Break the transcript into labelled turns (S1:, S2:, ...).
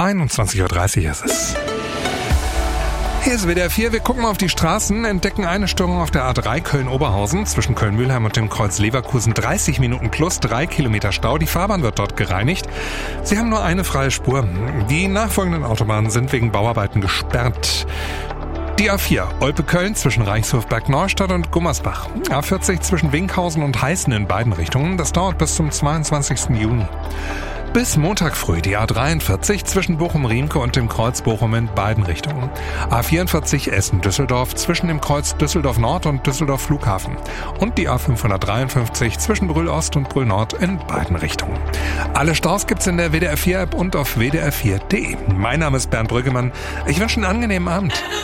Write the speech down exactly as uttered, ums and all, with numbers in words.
S1: einundzwanzig Uhr dreißig ist es. Hier ist W D R vier. Wir gucken mal auf die Straßen, entdecken eine Störung auf der A drei Köln-Oberhausen zwischen Köln-Mühlheim und dem Kreuz Leverkusen. dreißig Minuten plus drei Kilometer Stau. Die Fahrbahn wird dort gereinigt. Sie haben nur eine freie Spur. Die nachfolgenden Autobahnen sind wegen Bauarbeiten gesperrt. Die A vier Olpe-Köln zwischen Reichshof-Berg-Neustadt und Gummersbach. A vierzig zwischen Winkhausen und Heißen in beiden Richtungen. Das dauert bis zum zweiundzwanzigsten Juni. Bis Montag früh die A dreiundvierzig zwischen Bochum-Riemke und dem Kreuz Bochum in beiden Richtungen. A vierundvierzig Essen-Düsseldorf zwischen dem Kreuz Düsseldorf-Nord und Düsseldorf-Flughafen. Und die A fünfhundertdreiundfünfzig zwischen Brühl-Ost und Brühl-Nord in beiden Richtungen. Alle Staus gibt's in der W D R vier App und auf w d r vier punkt d e. Mein Name ist Bernd Brüggemann. Ich wünsche einen angenehmen Abend.